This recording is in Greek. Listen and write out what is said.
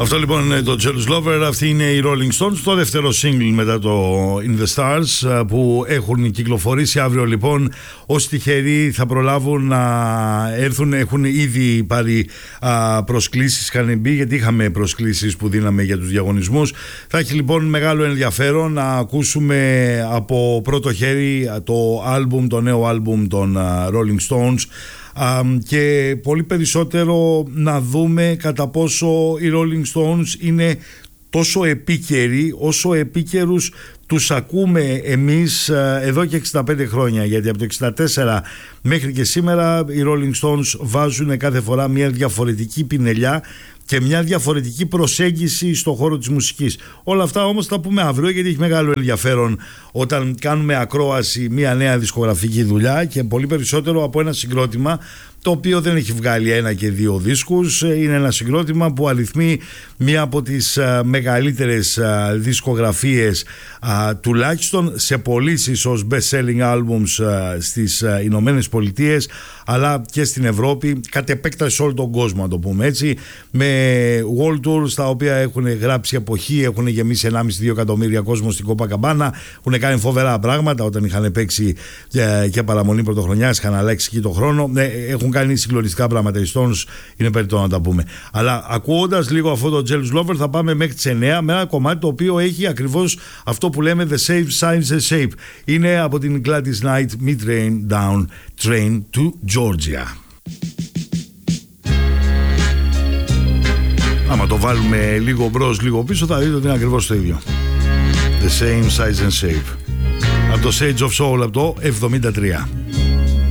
Αυτό λοιπόν είναι το Jealous Lover. Αυτή είναι οι Rolling Stones, το δεύτερο single μετά το In The Stars που έχουν κυκλοφορήσει. Αύριο λοιπόν όσοι τυχεροί θα προλάβουν να έρθουν, έχουν ήδη πάρει προσκλήσεις, είχαν μπει, γιατί είχαμε προσκλήσεις που δίναμε για τους διαγωνισμούς. Θα έχει λοιπόν μεγάλο ενδιαφέρον να ακούσουμε από πρώτο χέρι το νέο άλμπουμ των Rolling Stones, και πολύ περισσότερο να δούμε κατά πόσο οι Rolling Stones είναι τόσο επίκαιροι όσο επίκαιρους τους ακούμε εμείς εδώ και 65 χρόνια, γιατί από το 64 μέχρι και σήμερα οι Rolling Stones βάζουν κάθε φορά μια διαφορετική πινελιά και μια διαφορετική προσέγγιση στον χώρο της μουσικής. Όλα αυτά όμως θα πούμε αύριο, γιατί έχει μεγάλο ενδιαφέρον όταν κάνουμε ακρόαση μια νέα δισκογραφική δουλειά, και πολύ περισσότερο από ένα συγκρότημα το οποίο δεν έχει βγάλει 1 και 2 δίσκους. Είναι ένα συγκρότημα που αριθμεί μία από τις μεγαλύτερες δισκογραφίες, τουλάχιστον σε πωλήσεις ως best-selling albums στις Ηνωμένες Πολιτείες, αλλά και στην Ευρώπη, κατ' επέκταση σε όλο τον κόσμο, να το πούμε έτσι, με world tours τα οποία έχουν γράψει εποχή, έχουν γεμίσει 1,5-2 εκατομμύρια κόσμο στην Κοπακαμπάνα, έχουν κάνει φοβερά πράγματα όταν είχαν παίξει και παραμονή πρωτοχρονιάς, είχαν αλλάξει εκεί το χρόνο, έχουν κάνει συγκλονιστικά πράγματα οι Stones, είναι περιττό να τα πούμε. Αλλά ακούγοντας λίγο αυτό το Jealous Lover θα πάμε μέχρι τις 9 με ένα κομμάτι το οποίο έχει ακριβώς αυτό που λέμε The Safe Signs and Shape. Είναι από την Gladys Knight, Mid Train Down Train to Georgia. Άμα το βάλουμε λίγο μπρος λίγο πίσω θα δείτε ότι είναι ακριβώς το ίδιο. The Same Size and Shape από το Sage of Soul από το 73.